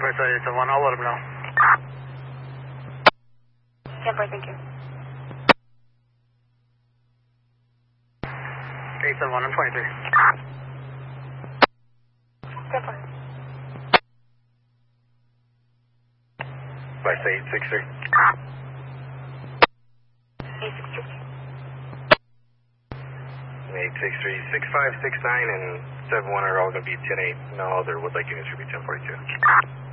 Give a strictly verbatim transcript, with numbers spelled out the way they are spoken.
eight seven one, I'll let him know. ten four, thank you. eight seven one, I'm twenty-three. ten four. Bye, say eight six three. eight six three. eight six three, six five six nine and seven one are all going to be ten eight. No other would like units should be ten forty-two.